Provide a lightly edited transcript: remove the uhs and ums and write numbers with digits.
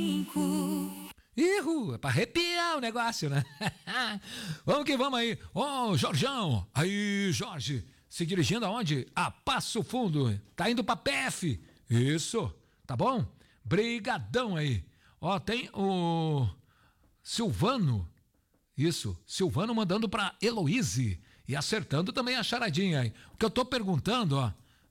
É pra arrepiar o negócio, né? Vamos que vamos aí. Ô, Jorjão. Aí, Jorge. Se dirigindo aonde? A Passo Fundo. Tá indo pra PF. Isso. Tá bom? Brigadão aí. Ó, tem o Silvano. Isso. Silvano mandando pra Heloíse. E acertando também a charadinha aí. O que eu tô perguntando, ó.